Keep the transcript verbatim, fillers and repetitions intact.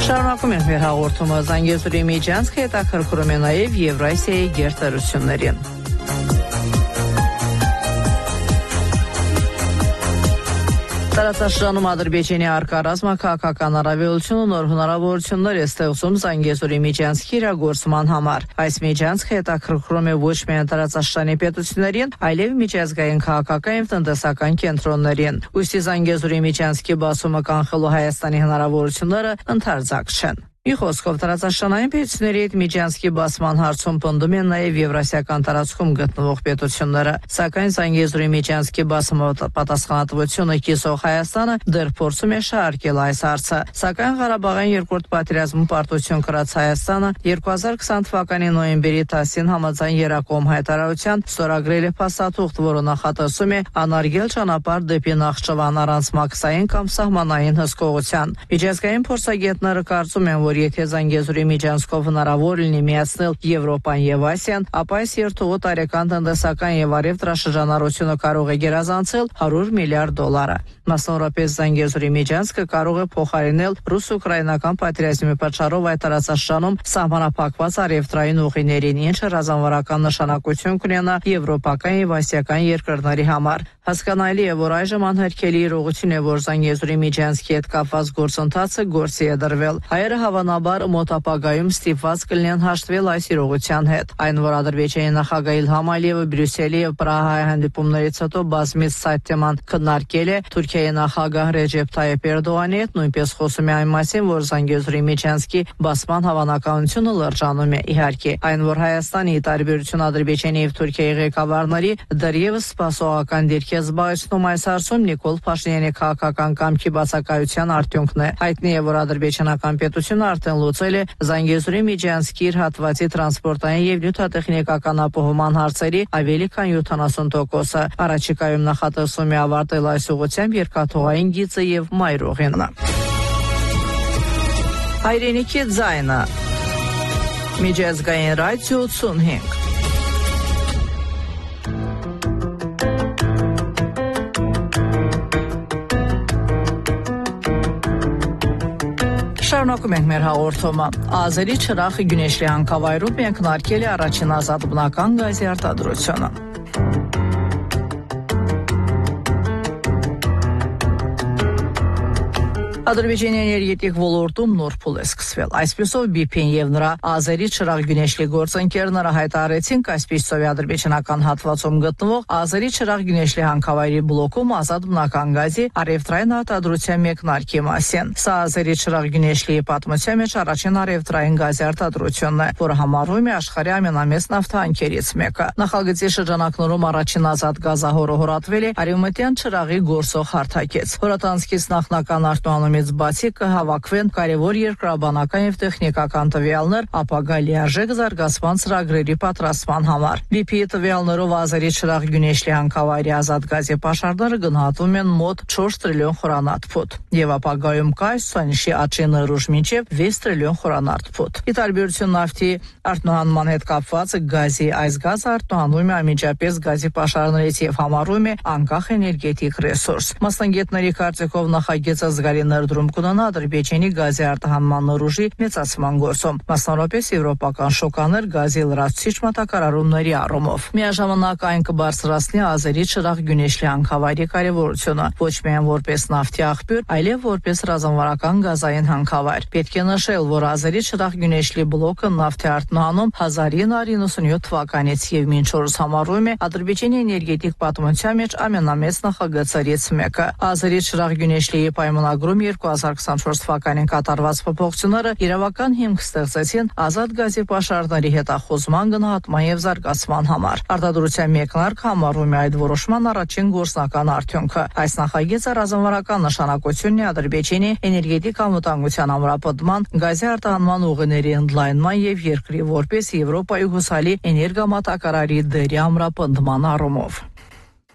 Շարունակում ենք մեր հաղորդումը Զանգեզուրի Միջանցքը հետաքրքրում է նաև Եվրասիայի գերտերություններին։ Տարածաշրջանում Ադրբեջանի արկառազմաքաղաքական առավելությունը նոր հնարավորություններ է ստեղծում Զանգեզուրի միջանցքի իրագործման համար։ Այս միջանցքը հետաքրքրում է ոչ միայն տարածաշրջանի պետություններին, այլև միջազգային քաղաքական և տնտեսական կենտրոններին։ Ուստի Զանգեզուրի միջանցքի բացումը կանխելու Հայաստանի հնարավորությունները ընդարձակ չեն։ Մի խոսքով տարածաշրջանային պետությունների հետ միջանցքի բացման հարցում պնդում են նաև եվրասիական տարածքում գտնվող պետությունները, սակայն Զանգեզուրի միջանցքի բացումը պատասխանատվությունը կիսող Հայաստանը դեռ փորձում է շահարկել այս հարցը, սակայն Ղարաբաղյան երկրորդ պատերազմում պարտություն կրած Հայաստանը երկու հազար քսան թվականի նոյեմբերի տասին համաձայն Երակոմ հայտարարության ստորագրել է փաստաթուղթ, որը նախատեսում է անարգել ճանապարհ դեպի Նախճիվան առանց մաքսային կամ սահմանային հսկողության։ Միջազգային փորձագետները կարծում են, որ եթե Զանգեզուրի միջանցքով հնարավոր լինի միացնել Եվրոպան եւ Ասիան, ապա այս երթուղու տարեկան տնտեսական եւ առևտրաշրջանառությունը կարող է գերազանցել հարյուր միլիարդ դոլարը։ Մասնավորապես Զանգեզուրի միջանցքը կարող է փոխարինել ռուս-ուկրաինական պատերազմի պատճառով այդ տարածաշրջանում սահմանափակված առևտրային ուղիներին, ինչը ռազմավարական նշանակություն կունենա եվրոպական եւ ասիական երկրների համար։ Հասկանալի է, որ այժմ անհերքելի իրողություն է, որ Զանգեզուրի միջանցքի հետ կապված գործընթացը գործի է դրվել։ Հայերը հավանաբար մոտ ապագայում ստիպված կլինեն հաշտվել այս իրողության հետ։ Այն, որ Ադրբեջանի նախագահ Իլհամ Ալիևը Բրյուսելի եւ Պրահայի հանդիպումներից հետո բազմից այդ թեման քննարկել է, Թուրքիայի նախագահ Ռեջեփ Թայիփ Էրդողանի հետ նույնպես խոսում է այն մասին, որ Զանգեզուրի միջանցքի բացման հավանականությունը լրջանում է։ Իհարկե, այն, որ Հայաստանի տարբերություն Ադրբեջանի եւ Թուրքիայի ղեկավարների դեռևս սպասողական դիրք է զբաղեցնում այս հարցում Նիկոլ Փաշինյանի քաղաքական կամքի բացակայության արդյունքն է։ Հայտնի է, որ ադրբեջանական պետությունը արդեն լուծել է Զանգեզուրի միջանցքի իր հատվածի տրանսպորտային եւ նյութատեխնիկական ապահովման հարցերի ավելի քան յոթանասուն տոկոսը։ Առաջիկայում նախատեսվում է ավարտել այս ուղղությամբ երկաթուղային գիծը եւ մայրուղին։ Հայրենիքի ձայնը։ Միջազգային ռադիո ութսունհինգ։ Շարունակում ենք մեր հաղորդումը։ Ազերի Չրախ Գյունեշլի հանքավայրում մեկնարկել է առաջին ազատ բնական գազի արտադրությունը։ Ադրբեջանի էներգետիկ ոլորտում նոր փուլ է սկսվել։ Այսպիսով բի փի-ն եւ նրա Ազերի Չրախ Գյունեշլի գործընկերները հայտարարեցին Կասպիյցովի ադրբեջանական հատվածում գտնվող Ազերի Չրախ Գյունեշլի հանքավայրի բլոկում ազատ բնական գազի առևտրային արտադրության մեկնարկի մասին։ Սա Ազերի Չրախ Գյունեշլիի պատմության մեջ առաջին առևտրային գազի արտադրությունն է, որը համարվում է աշխարհի ամենամեծ նավթահանքերից մեկը։ Նախագծի շրջանակներում առաջին ազատ գազահորը հորատվել է Արևմտյան Չրաղի գործող հարթակից։ Հորատանցքից նախնական արտոնումից բացի կհավաքվեն կարևոր երկրաբանական եւ տեխնիկական տվյալներ ապագա լիարժեք զարգացման ծրագրերի պատրաստման համար։ բի փի-ի տվյալներով Ազերի Չրախ Գյունեշլի հանքավայրի ազատ գազի պաշարները գնահատվում են մոտ չորս տրիլիոն խորանարդ ֆուտ եւ ապագայում կա Սոնիշի աճի ներուժ մինչեւ վեց տրիլիոն խորանարդ ֆուտ։ Ի տարբերություն նավթի արտոնանման հետ կապված գազի այս գազը արտոնանում է անմիջապես գազի պաշարներից եւ համարվում է անկախ էներգետիկ ռեսուրս։ Մասնագետների կարծիքով նախագիծը զգալի ներդրում կունենա Ադրբեջանի գազի արտահանման նորուժի մեծացման գործում, մասնավորապես եվրոպական շոկաներ գազի լրացուցիչ մատակարարումների առումով։ Միաժամանակ այն կբարձրացնի Ազերի Չրախ Գյունեշլի հանքավայրի կարևորությունը ոչ միայն որպես նավթի աղբյուր, այլև որպես ռազմավարական գազային հանքավայր։ Պետք է նշել, որ Ազերի Չրախ Գյունեշլի բլոկը նավթի արտահանում հազար ինը հարյուր նվաթ թվականից եւ մինչ օրս համարվում է Ադրբեջանի էներգետիկ պատմության մեջ ամենամեծ նախագծերից մեկը։ Ազերի Չրախ Գյունեշլիի պայմանագրում երկու հազար քսանչորս թվականին կատարված փոփոխությունները իրավական հիմք ստեղծեցին ազատ գազի պաշարների հետախուզման, գնահատման եւ զարգացման համար։ Արտադրության մեկնարկը համարվում է այդ որոշման առաջին գործնական արդյունքը։ Այս նախագիծը ռազմավարական նշանակություն ունի Ադրբեջանի էներգետիկ անվտանգության ամրապնդման, գազի արտահանման ուղիների ընդլայնման եւ երկրի որպես Եվրոպայի հուսալի էներգամատակարարի դերի ամրապնդման առումով։